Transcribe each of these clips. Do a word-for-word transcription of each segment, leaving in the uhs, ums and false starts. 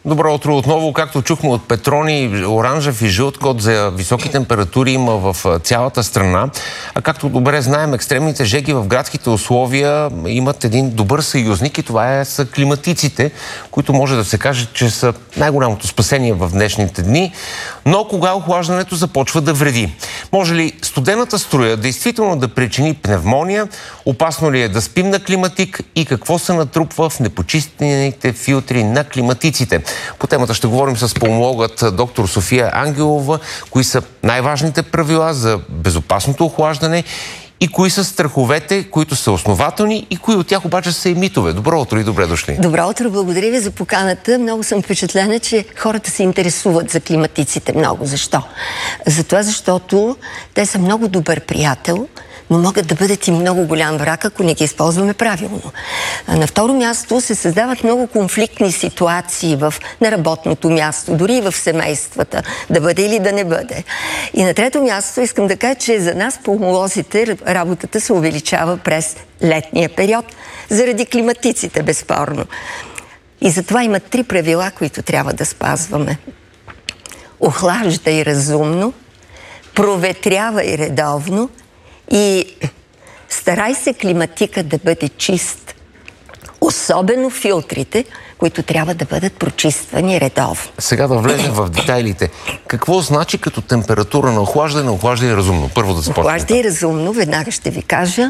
Добро утро отново. Както чухме от Петрони, оранжев и жълт код за високи температури има в цялата страна. А както добре знаем, екстремните жеги в градските условия имат един добър съюзник и това е са климатиците, които може да се каже, че са най-голямото спасение в днешните дни. Но кога охлаждането започва да вреди? Може ли студената струя действително да причини пневмония? Опасно ли е да спим на климатик? И какво се натрупва в непочистените филтри на климатиците? По темата ще говорим с пулмологът доктор София Ангелова. Кои са най-важните правила за безопасното охлаждане и кои са страховете, които са основателни и кои от тях обаче са и митове. Добро утро и добре дошли. Добро утро, благодаря ви за поканата. Много съм впечатлена, че хората се интересуват за климатиците много. Защо? Затова, защото те са много добър приятел, но могат да бъдат и много голям враг, ако не ги използваме правилно. На второ място се създават много конфликтни ситуации в, на работното място, дори и в семействата, да бъде или да не бъде. И на трето място искам да кажа, че за нас, пулмолозите, работата се увеличава през летния период, заради климатиците, безспорно. И затова има три правила, които трябва да спазваме. Охлаждай разумно, проветрявай редовно и старай се климатика да бъде чист. Особено филтрите, които трябва да бъдат прочиствани редовно. Сега да влезем в детайлите. Какво значи като температура на охлаждане, охлаждай разумно? Първо да започнем. Охлаждай разумно, веднага ще ви кажа.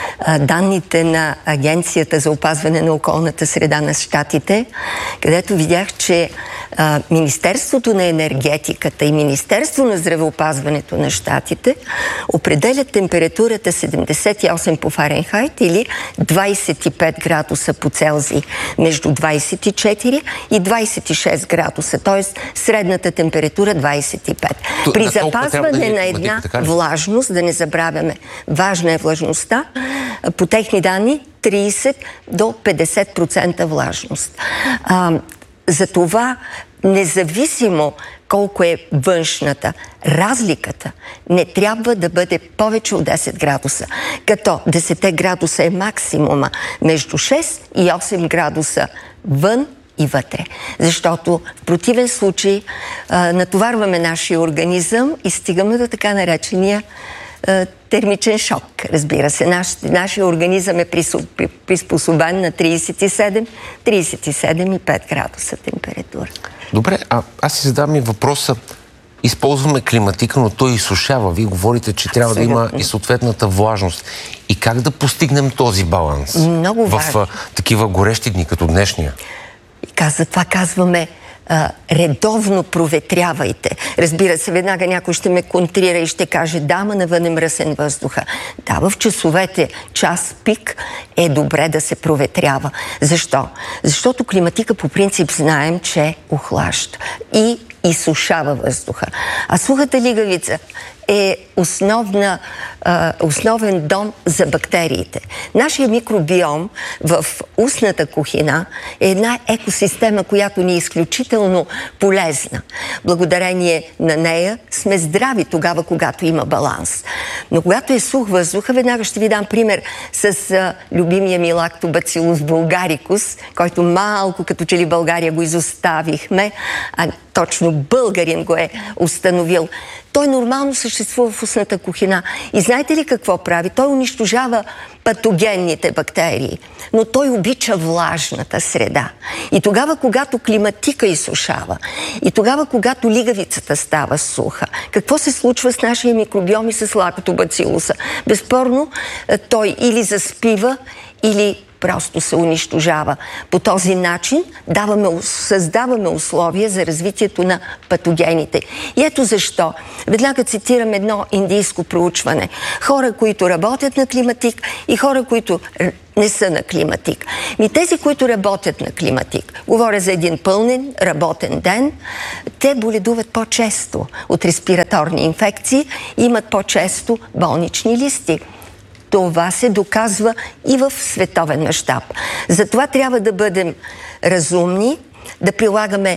Данните на Агенцията за опазване на околната среда на щатите, където видях, че а, Министерството на енергетиката и Министерство на здравеопазването на щатите определят температурата седемдесет и осем по Фаренхайт или двадесет и пет градуса по Целзий, между двадесет и четири и двадесет и шест градуса, т.е. средната температура двадесет и пет. То, При запазване да на една влажност, да не забравяме, важна е влажността, по техни данни тридесет до петдесет процента влажност. А, за това, независимо колко е външната, разликата не трябва да бъде повече от десет градуса. Като десет градуса е максимума, между шест и осем градуса вън и вътре. Защото в противен случай а, натоварваме нашия организъм и стигаме до така наречения а, термичен шок. Разбира се, наш, нашия организъм е приспособен на тридесет и седем, тридесет и седем и пет градуса температура. Добре, а аз си задавам и въпроса. Използваме климатика, но той изсушава. Вие говорите, че трябва Абсолютно. да има и съответната влажност. И как да постигнем този баланс? Много в важно. такива горещи дни, като днешния? Каза, това казваме а, редовно проветрявайте. Разбира се, веднага някой ще ме контрира и ще каже, да, ма навън е мръсен въздуха. Да, в часовете час пик е добре да се проветрява. Защо? Защото климатика по принцип знаем, че охлажда и изсушава въздуха. А сухата лигавица е основна, а, основен дом за бактериите. Нашия микробиом в устната кухина е една екосистема, която ни е изключително полезна. Благодарение на нея сме здрави тогава, когато има баланс. Но когато е сух въздуха, веднага ще ви дам пример с а, любимия ми лактобацилус булгарикус, който малко като че ли България го изоставихме, а точно българин го е установил. Той нормално съществува в устната кухина. И знаете ли какво прави? Той унищожава патогенните бактерии, но той обича влажната среда. И тогава, когато климатика изсушава, и тогава, когато лигавицата става суха, какво се случва с нашия микробиом и с лактобацилуса? Безспорно, той или заспива, или просто се унищожава. По този начин даваме, създаваме условия за развитието на патогените. И ето защо. Веднага цитирам едно индийско проучване. Хора, които работят на климатик и хора, които не са на климатик. И тези, които работят на климатик, говоря за един пълнен работен ден, те боледуват по-често от респираторни инфекции и имат по-често болнични листи. Това се доказва и в световен мащаб. Затова трябва да бъдем разумни, да прилагаме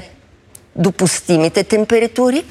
допустимите температури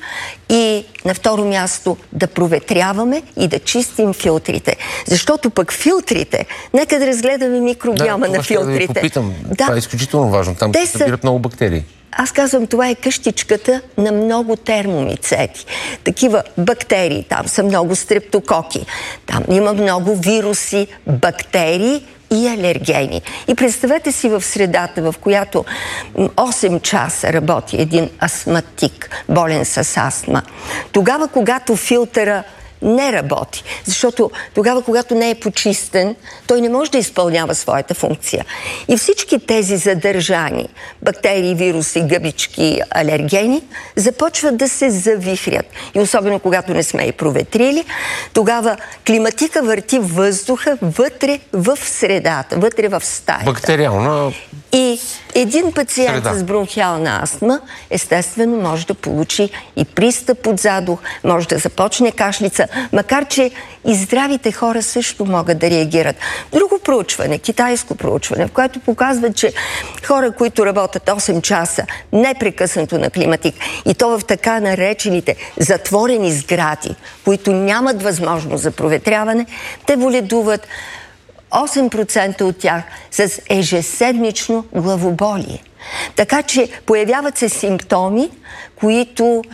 и на второ място да проветряваме и да чистим филтрите. Защото пък филтрите, нека да разгледаме микробиома да, на филтрите. Да, да ви попитам. Да. Това е изключително важно. Там се събират много бактерии. аз казвам, това е къщичката на много термомицети. Такива бактерии, там са много стрептококи, там има много вируси, бактерии и алергени. И представете си в средата, в която осем часа работи един астматик, болен с астма. Тогава, когато филтъра не работи, защото тогава, когато не е почистен, той не може да изпълнява своята функция. И всички тези задържани бактерии, вируси, гъбички, алергени започват да се завихрят. И особено когато не сме и проветрили, тогава климатика върти въздуха вътре в средата, вътре в стаята. Бактериална. И един пациент среда с бронхиална астма естествено може да получи и пристъп от задух, може да започне кашлица, макар че и здравите хора също могат да реагират. Друго проучване, китайско проучване, в което показва, че хора, които работят осем часа непрекъснато на климатик, и то в така наречените затворени сгради, които нямат възможност за проветряване, те боледуват осем процента от тях с ежеседмично главоболие. Така че появяват се симптоми, които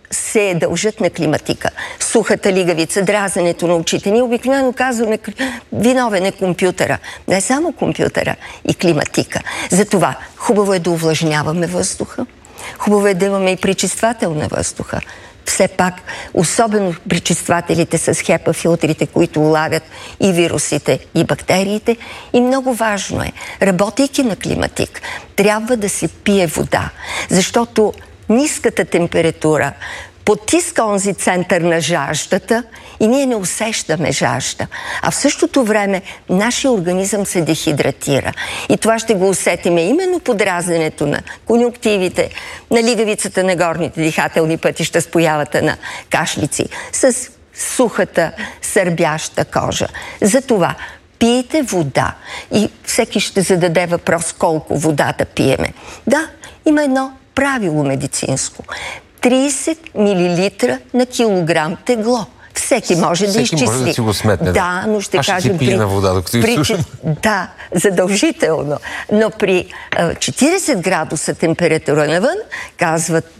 се дължат на климатика. Сухата лигавица, дразненето на очите. Ние обикновено казваме, виновен е компютъра. Не само компютъра, и климатика. Затова хубаво е да увлажняваме въздуха. Хубаво е да имаме и пречиствател на въздуха. Все пак, особено пречиствателите с хепа филтрите, които улавят и вирусите, и бактериите. И много важно е, работейки на климатик, трябва да се пие вода, защото ниската температура потиска онзи център на жаждата и ние не усещаме жажда. А в същото време нашия организъм се дехидратира. И това ще го усетиме именно подразненето на конюнктивите, на лигавицата на горните дихателни пътища с появата на кашлици, с сухата, сърбяща кожа. Затова пийте вода. И всеки ще зададе въпрос колко вода да пиеме. Да, има едно правило медицинско. трийсет милилитра на килограм тегло. Всеки може Всеки да изчисли. Може да си го сметне. Да, но ще Аз ще кажем... си пия на вода, докато изслушам. Да, задължително. Но при а, четирийсет градуса температура навън, казват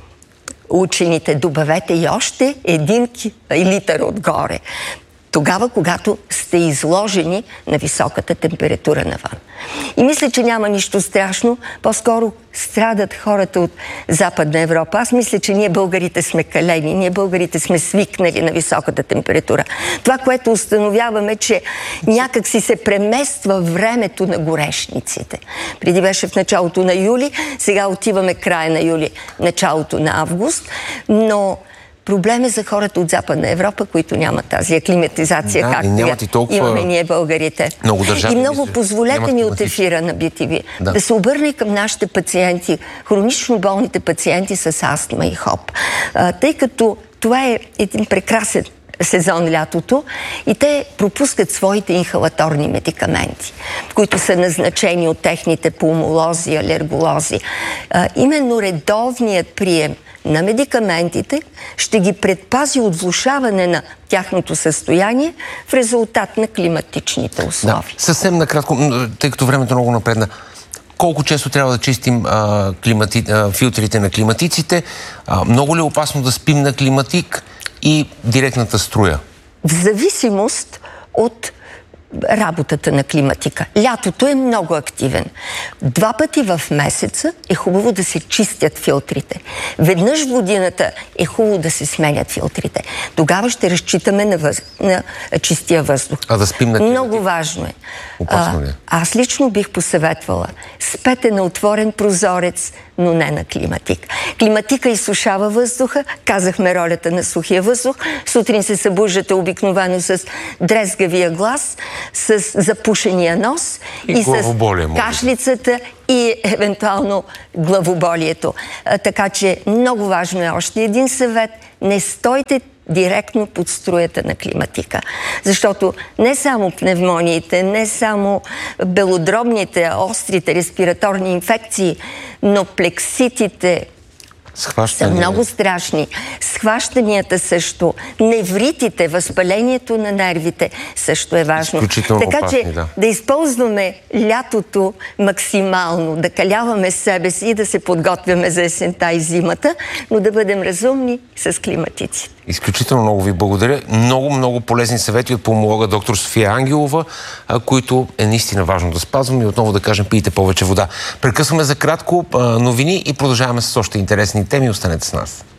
учените, добавете и още един литър отгоре. Тогава, когато сте изложени на високата температура навън. И мисля, че няма нищо страшно. По-скоро страдат хората от Западна Европа. Аз мисля, че ние българите сме калени, ние българите сме свикнали на високата температура. Това, което установяваме, че някак си се премества времето на горешниците. Преди беше в началото на юли, сега отиваме края на юли, началото на август, но проблем е за хората от Западна Европа, които нямат тази аклиматизация, да, както и толкова... имаме ние българите. Много държави, и много мисля, позволете ми от ефира на Би Ти Ви да. да се обърне към нашите пациенти, хронично болните пациенти с астма и хоп. А, тъй като това е един прекрасен сезон лятото и те пропускат своите инхалаторни медикаменти, които са назначени от техните пулмолози, алерголози. А, именно редовният прием на медикаментите ще ги предпази от влошаване на тяхното състояние в резултат на климатичните условия. Да, съвсем накратко, тъй като времето много напредна, колко често трябва да чистим а, климати, а, филтрите на климатиците? А, много ли е опасно да спим на климатик и директната струя? В зависимост от работата на климатика. Лятото е много активен. Два пъти в месеца е хубаво да се чистят филтрите. Веднъж в годината е хубаво да се сменят филтрите. Тогава ще разчитаме на, въз... на чистия въздух. А да спим на климатик? Много важно е. Опасно ли? А, аз лично бих посъветвала. Спете на отворен прозорец, но не на климатик. Климатика изсушава въздуха. Казахме ролята на сухия въздух. Сутрин се събуждате обикновено с дрезгавия глас, с запушения нос и, и с кашлицата и евентуално главоболието. А, така че много важно е още един съвет. Не стойте директно под струята на климатика. Защото не само пневмониите, не само белодробните, острите респираторни инфекции, но плекситите, са много страшни. Схващанията също, невритите, възпалението на нервите също е важно. Изключително така опасни, че да. да използваме лятото максимално, да каляваме себе си и да се подготвяме за есента и зимата, но да бъдем разумни с климатиците. Изключително много ви благодаря. Много, много полезни съвети от пулмолога доктор София Ангелова, които е наистина важно да спазваме и отново да кажем, пийте повече вода. Прекъсваме за кратко новини и продължаваме с още интересни теми. Останете с нас.